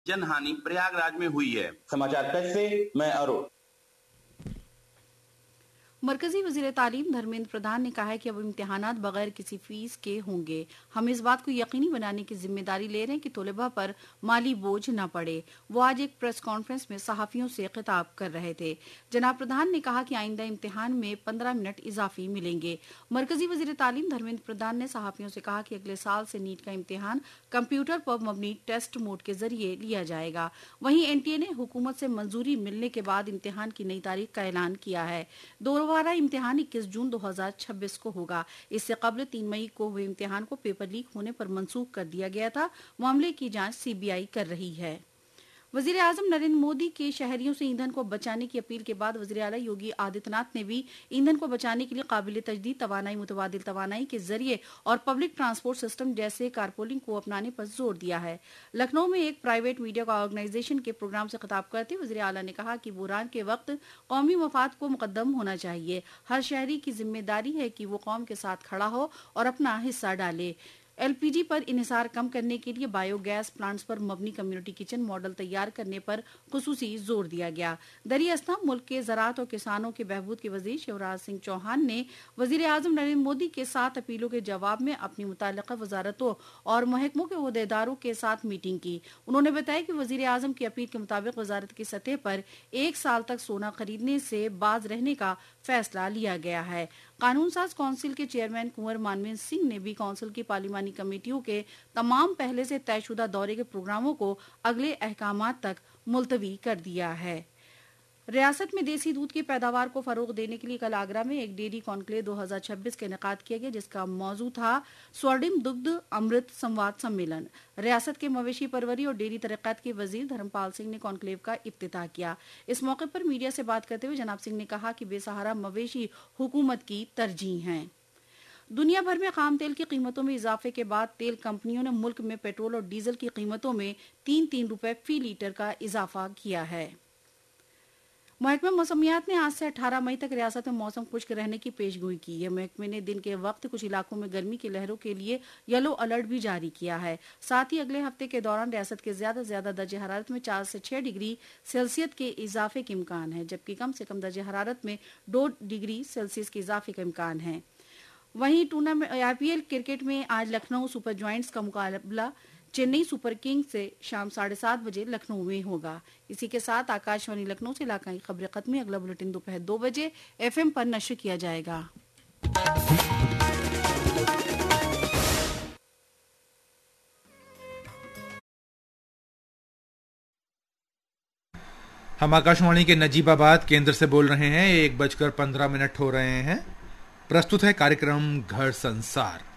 जनहानि प्रयागराज में हुई है। समाचार कक्ष से मैं अरुण। मरकजी वजीर तालीम धर्मेंद्र प्रधान ने कहा है कि अब इम्तिहानात बगैर किसी फीस के होंगे। हम इस बात को यकीनी बनाने की जिम्मेदारी ले रहे हैं कि तलबा पर माली बोझ न पड़े। वो आज एक प्रेस कॉन्फ्रेंस में सहाफियों से खिताब कर रहे थे। जनाब प्रधान ने कहा कि आइंदा इम्तिहान में 15 मिनट इजाफी मिलेंगे। मरकजी वजीर तालीम धर्मेंद्र प्रधान ने सहाफियों से कहा कि अगले साल से नीट का इम्तिहान कंप्यूटर पर मबनी टेस्ट मोड के जरिए लिया जाएगा। वहीं एनटीए ने हुकूमत से मंजूरी मिलने के बाद इम्तिहान की नई तारीख का ऐलान किया है। दोबारा इम्तिहान 21 जून 2026 को होगा। इससे कबल 3 मई को हुए इम्तिहान को पेपर लीक होने पर मंसूख कर दिया गया था। मामले की जांच सीबीआई कर रही है। वजीर आजम नरेंद्र मोदी के शहरियों से ईंधन को बचाने की अपील के बाद वजीर आला योगी आदित्यनाथ ने भी ईंधन को बचाने के लिए काबिल तजदीद तवानाई, मुतबादिल तवानाई के जरिए और पब्लिक ट्रांसपोर्ट सिस्टम जैसे कारपूलिंग को अपनाने पर जोर दिया है। लखनऊ में एक प्राइवेट मीडिया ऑर्गेनाइजेशन के प्रोग्राम से खिताब करते वजीर आला ने कहा कि बुहरान के वक्त कौमी मफाद को मुकद्दम होना चाहिए। हर शहरी की जिम्मेदारी है कि वो कौम के साथ खड़ा हो और अपना हिस्सा डाले। एलपीजी पर इन्हिसार कम करने के लिए बायोगैस प्लांट्स पर मबनी कम्युनिटी किचन मॉडल तैयार करने पर खुसूसी जोर दिया गया। दरियास्ता मुल्क के ज़राअत और किसानों के बहबूद के वजीर शिवराज सिंह चौहान ने वजीर आजम नरेंद्र मोदी के 7 अपीलों के जवाब में अपनी मुताल्लिका वजारतों और महकमों के ओहदेदारों के साथ मीटिंग की। उन्होंने बताया कि वजीर आजम की अपील के मुताबिक वजारत की सतह पर 1 साल तक सोना खरीदने से बाज रहने का फैसला लिया गया है। कानून साज काउंसिल के चेयरमैन कुंवर मानवेंद्र सिंह ने भी काउंसिल की पार्लिमानी कमेटियों के तमाम पहले से तयशुदा दौरे के प्रोग्रामों को अगले अहकामात तक मुलतवी कर दिया है। रियासत में देसी दूध की पैदावार को फरोग देने के लिए कल आगरा में एक डेयरी कॉन्क्लेव 2026 का इनेकाद किया गया, जिसका मौजू था स्वर्णिम दुग्ध अमृत संवाद सम्मेलन। रियासत के मवेशी परवरी और डेयरी तरक्यात के वजीर धर्मपाल सिंह ने कॉन्क्लेव का इफ्तिताह किया। इस मौके पर मीडिया से बात करते हुए जनाब सिंह ने कहा कि बेसहारा मवेशी हुकूमत की तरजीह हैं। दुनिया भर में खाम तेल की कीमतों में इजाफे के बाद तेल कंपनियों ने मुल्क में पेट्रोल और डीजल की कीमतों में 3-3 रुपए फी लीटर का इजाफा किया है। महकमा मौसमियात ने आज से 18 मई तक रियासत में मौसम खुश्क रहने की पेशगोई की है। महकमे ने दिन के वक्त कुछ इलाकों में गर्मी की लहरों के लिए येलो अलर्ट भी जारी किया है। साथ ही अगले हफ्ते के दौरान रियासत के ज्यादा से ज्यादा दर्जे हरारत में 4 से 6 डिग्री सेल्सियस के इजाफे के इम्कान है, जबकि कम से कम दर्जे हरारत में 2 डिग्री सेल्सियस के इजाफे का इम्कान है। वहीं टूर्नामेंट IPL क्रिकेट में आज लखनऊ सुपर जॉयंट्स का मुकाबला चेन्नई सुपर किंग्स से शाम 7:30 बजे लखनऊ में होगा। इसी के साथ आकाशवाणी लखनऊ से इलाकाई खबरें खत्म। अगला बुलेटिन दोपहर 2 बजे FM पर नश्र किया जाएगा। हम आकाशवाणी के नजीबाबाद केंद्र से बोल रहे हैं। 1:15 हो रहे हैं। प्रस्तुत है कार्यक्रम घर संसार।